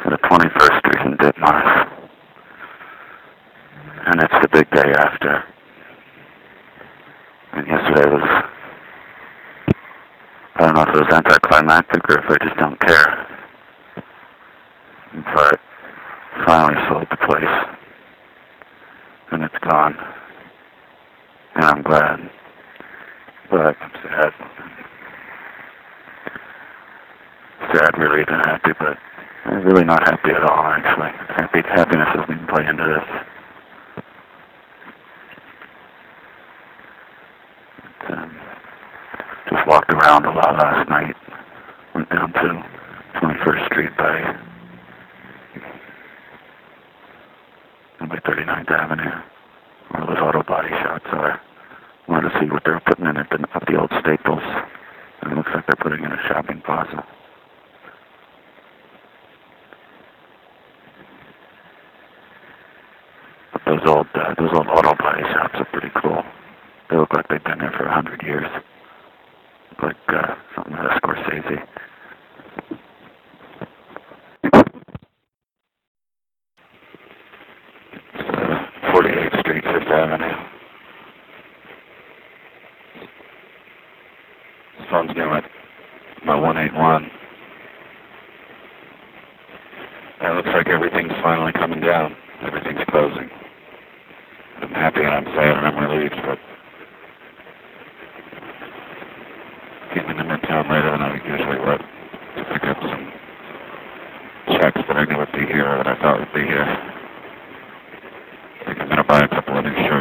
to the 21st Street in Ditmars. And it's the big day after. And yesterday was, I don't know if it was anticlimactic or if I just don't care. But finally sold the place. And it's gone. And I'm glad. But I'm sad. Sad, relieved, and happy, but I'm really not happy at all, actually. Happiness doesn't even play into this. Just walked around a lot last night. Went down to 21st Street by 39th Avenue, where those auto body shops are. Wanted to see what they were putting in at the old Staples. And it looks like they're putting in a shopping plaza. But those old auto body shops are pretty cool. They look like they've been there for 100 years. Like something out of Scorsese. It's 48th Street, 5th Avenue. This phone's new at my 181. And it looks like everything's finally coming down. Everything's closing. I'm happy and I'm sad and I'm relieved, but getting in Midtown later than I usually would to pick up some checks that I knew would be here or that I thought would be here. I think I'm going to buy a couple of new shirts.